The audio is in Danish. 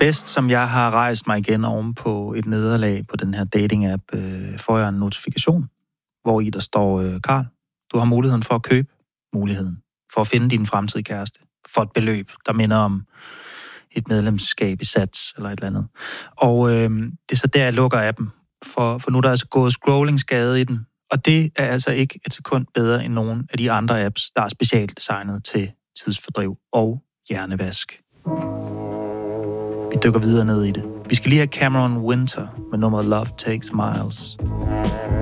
bedst, som jeg har rejst mig igen oven på et nederlag på den her dating-app, får jeg en notifikation, hvor i der står, Karl, du har muligheden for at købe muligheden for at finde din fremtidige kæreste for et beløb, der minder om et medlemskab i Sats eller et eller andet. Og det er så der, jeg lukker appen, for nu er der altså gået scrollingskade i den, og det er altså ikke et sekund bedre end nogen af de andre apps, der er specielt designet til tidsfordriv og hjernevask. Vi dykker videre ned i det. Vi skal lige have Cameron Winter med nummeret Love Takes Miles.